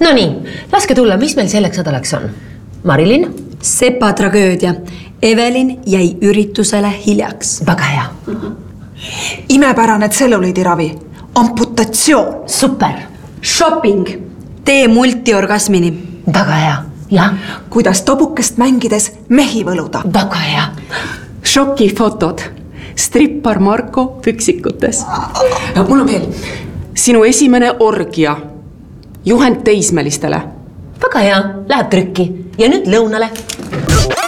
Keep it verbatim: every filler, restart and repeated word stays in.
No nii, laske tulla, mis meil selleks nädalaks on? Marilyn? Sepa tragöödia. Evelin jäi üritusele hiljaks. Väga hea. Imepärane tselluliidiravi. Amputatsioon. Super. Shopping. Tee multiorgasmini. Väga hea. Ja? Kuidas tobukest mängides mehi võluda. Väga hea. Šokifotod. Strippar Marko püksikutes. Mul on veel. Sinu esimene orgia. Juhend teismelistele. Väga hea. Läheb trükki. Ja nüüd lõunale.